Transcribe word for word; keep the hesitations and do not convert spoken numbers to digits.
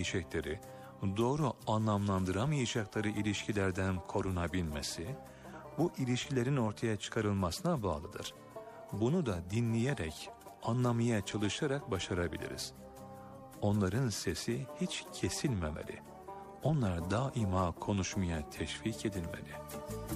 anlayamayacakları, doğru anlamlandıramayacakları ilişkilerden korunabilmesi, bu ilişkilerin ortaya çıkarılmasına bağlıdır. Bunu da dinleyerek, anlamaya çalışarak başarabiliriz. Onların sesi hiç kesilmemeli. Onlar daima konuşmaya teşvik edilmeli.